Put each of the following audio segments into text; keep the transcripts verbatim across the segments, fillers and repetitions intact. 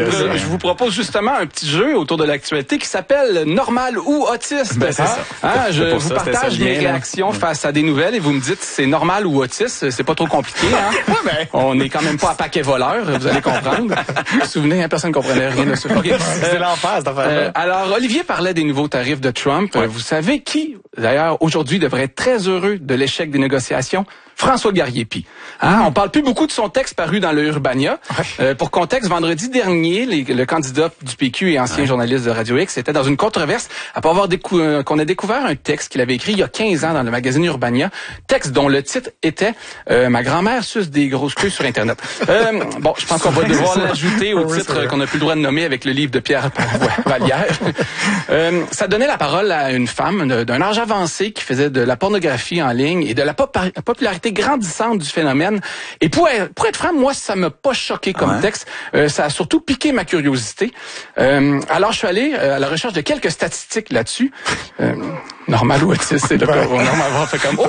là, je vous propose justement un petit jeu autour de l'actualité qui s'appelle Normal ou autiste. Ben, c'est ça. Hein, je vous ça, partage mes bien, réactions là. face à des nouvelles et vous me dites si c'est normal ou autiste. C'est pas trop compliqué. Hein? ben. On n'est quand même pas à paquet voleur, vous allez comprendre. Vous vous souvenez, hein, personne ne comprenait rien de ça. Okay. C'est l'enfer, cette affaire-là. Euh, alors, Olivier parlait des nouveaux tarifs de Trump. Ouais. Vous savez qui, d'ailleurs, aujourd'hui devrait être très heureux de l'échec des négociations? François Garriépi. Hein, on parle plus beaucoup de son texte paru dans le Urbania. Ouais. Euh, pour contexte, vendredi dernier, les, le candidat du P Q et ancien ouais. journaliste de Radio X était dans une controverse après avoir décou- euh, qu'on a découvert un texte qu'il avait écrit il y a quinze ans dans le magazine Urbania, texte dont le titre était euh, « Ma grand-mère suce des grosses queues sur Internet ». Euh, bon, je pense qu'on va devoir l'ajouter au titre qu'on n'a plus le droit de nommer avec le livre de Pierre Vallière. euh, ça donnait la parole à une femme d'un âge avancé qui faisait de la pornographie en ligne et de la pop- popularité grandissante du phénomène. Et pour être, pour être franc, moi, ça m'a pas choqué comme ouais. texte. Euh, ça a surtout piqué ma curiosité. Euh, alors, je suis allé euh, à la recherche de quelques statistiques là-dessus. Euh, normal ou autiste, c'est le cas. Normalement, on fait comme... Oh,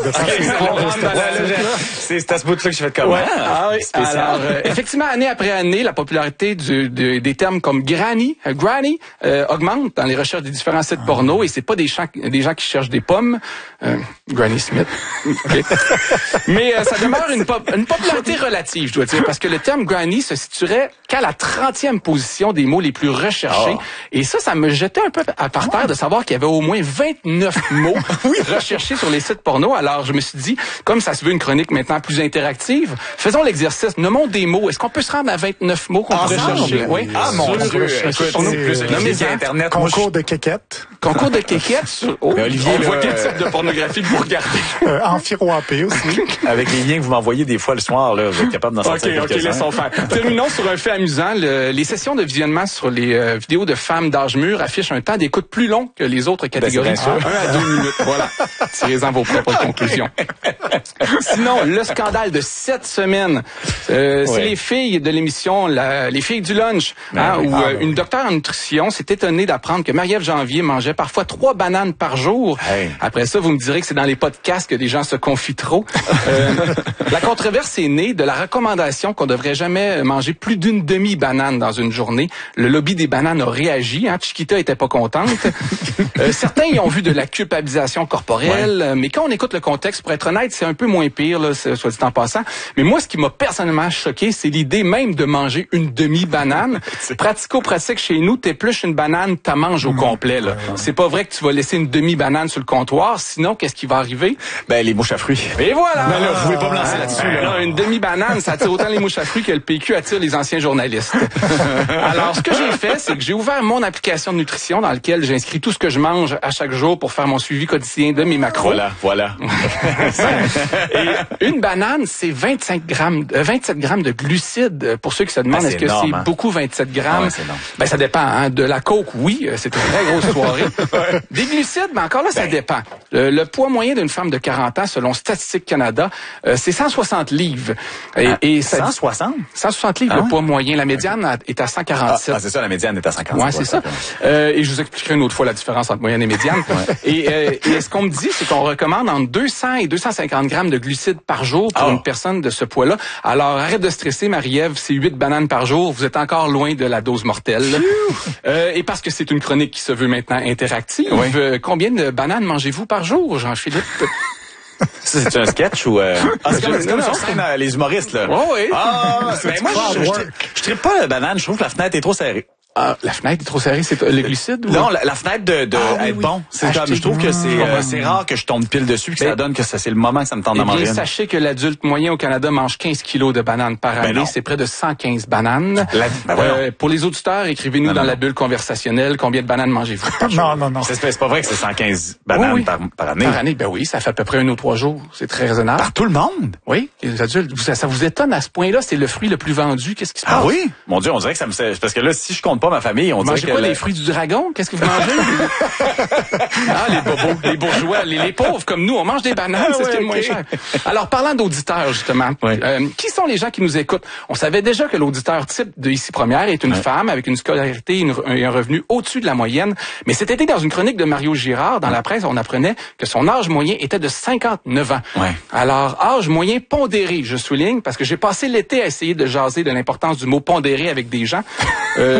c'est à ce bout-là que je fais comme... Ouais. Ah, oui. Alors, euh, effectivement, année après année, la popularité du, de, des termes comme granny, euh, granny euh, augmente dans les recherches des différents sites ah. porno et c'est pas des gens, des gens qui cherchent des pommes. Euh, Granny Smith. Okay. Mais euh, ça demeure une, pop, une popularité relative, je dois dire, parce que le terme granny se situerait qu'à la trentième position des mots les plus recherchés. Oh. Et ça, ça me jetait un peu à par terre de savoir qu'il y avait au moins vingt-neuf mots recherchés sur les sites porno. Alors, je me suis dit, comme ça se veut une chronique maintenant plus interactive, faisons l'exercice. Nommons des mots. Est-ce qu'on peut se rendre à vingt-neuf mots qu'on pourrait chercher? Oui. Ah, mon Dieu. Écoute, Internet. Concours de quéquettes. Concours de quéquettes sur... Oh, Olivier, on voit quel type de pornographie que vous regardez. Euh, Amphiroapé aussi. Avec les liens que vous m'envoyez des fois le soir, là, vous êtes capable d'en sortir quelques-uns. OK, OK, laissons faire. Terminons sur un fait amusant. Le, les sessions de visionnement sur les euh, vidéos de femmes d'âge mûr affichent un temps d'écoute plus long que les autres catégories. Ben, un à deux minutes. Voilà. Tirez-en vos propres conclusions. Sinon, le scandale de cette semaine, euh, oui. c'est les filles de l'émission la, Les filles du lunch, hein, oui. où ah, euh, oui. une docteure en nutrition s'est étonnée d'apprendre que Marie-Ève Janvier mangeait parfois trois bananes par jour. Hey. Après ça, vous me direz que c'est dans les podcasts que des gens se confient trop. Euh, la controverse est née de la recommandation qu'on devrait jamais manger plus d'une demi-banane dans une journée. Le lobby des bananes a réagi. Hein, Chiquita était pas contente. euh, certains y ont vu de la culpabilisation corporelle, ouais. mais quand on écoute le contexte, pour être honnête, c'est un peu moins pire, là, soit dit en passant. Mais moi, ce qui m'a personnellement choqué, c'est l'idée même de manger une demi-banane. Pratico-pratique chez nous, t'épluches une banane, t'as manges au mmh. complet. Là. Ouais, ouais. C'est pas vrai que tu vas laisser une demi-banane sur le comptoir, sinon, qu'est-ce qui va arriver? Ben, les mouches à fruits. Et voilà! Ben là, vous pouvez pas me lancer là-dessus. Ben, là, une demi-banane, ça attire autant les mouches à fruits que le P Q attire les anciens journalistes. Alors, ce que j'ai fait, c'est que j'ai ouvert mon application de nutrition dans laquelle j'inscris tout ce que je mange à chaque jour pour faire mon suivi quotidien de mes macros. Voilà, voilà. Et une banane, c'est vingt-cinq grammes, euh, vingt-sept grammes de glucides. Pour ceux qui se demandent, ben, est-ce que énorme, c'est hein? beaucoup vingt-sept grammes? Ah ouais, c'est ben, ça dépend. Hein? De la coke, oui, c'est une très grosse soirée. Ouais. Des glucides, mais encore là, ben. ça dépend. Le, le poids moyen d'une femme de quarante ans, selon Statistique Canada, euh, c'est cent soixante livres. Et, ah, et ça, cent soixante? cent soixante livres, ah, le poids moyen. La médiane okay. est à cent quarante-sept. Ah, ah, c'est ça, la médiane est à cent quarante-sept. Ouais, c'est ça. Euh, et je vous expliquerai une autre fois la différence entre moyenne et médiane. Ouais. Et, euh, et ce qu'on me dit, c'est qu'on recommande entre deux cents et deux cent cinquante grammes de glucides par jour pour oh. une personne de ce poids-là. Alors, arrête de stresser, Marie-Ève, c'est huit bananes par jour. Vous êtes encore loin de la dose mortelle. Euh, et parce que c'est une chronique qui se veut maintenant interactive, oui. euh, combien de bananes mangez-vous par jour, Jean-Philippe? C'est un sketch ou... Euh... Ah, c'est comme, comme sur scène, les humoristes, là. Oh, oui. Ah, ben moi, je, je, je, je trippe pas la banane. Je trouve que la fenêtre est trop serrée. Ah, la fenêtre est trop serrée, c'est le glucide? Ou... Non, la, la fenêtre de, de ah, oui, être oui. bon. C'est comme, je trouve que c'est euh, c'est rare que je tombe pile dessus, que ben, ça donne que ça c'est le moment que ça me tente d'en manger. Bien, sachez que l'adulte moyen au Canada mange quinze kilos de bananes par année. Ben c'est près de cent quinze bananes. La, ben euh, pour les auditeurs, écrivez-nous non, dans non. la bulle conversationnelle combien de bananes mangez-vous par jour. Non, non, non. C'est, c'est pas vrai que c'est cent quinze bananes oui, oui. Par, par année. Par année, ben oui, ça fait à peu près un ou trois jours. C'est très raisonnable. Par tout le monde? Oui, les adultes. Ça, ça vous étonne à ce point-là? C'est le fruit le plus vendu. Qu'est-ce qui se passe? Ah oui? Mon Dieu, on dirait que ça me... Parce que là, si je compte pas ma famille, on dirait C'est quoi, les fruits du dragon? Qu'est-ce que vous mangez? Ah, les bobos, les bourgeois, les, les pauvres comme nous, on mange des bananes, ah, c'est ouais, ce qui est le moins okay. cher. Alors, parlant d'auditeurs, justement, ouais. euh, qui sont les gens qui nous écoutent? On savait déjà que l'auditeur type de Ici Première est une ouais. femme avec une scolarité et, une, et un revenu au-dessus de la moyenne. Mais cet été, dans une chronique de Mario Girard, dans ouais. la presse, on apprenait que son âge moyen était de cinquante-neuf ans. Ouais. Alors, âge moyen pondéré, je souligne, parce que j'ai passé l'été à essayer de jaser de l'importance du mot pondéré avec des gens. Euh,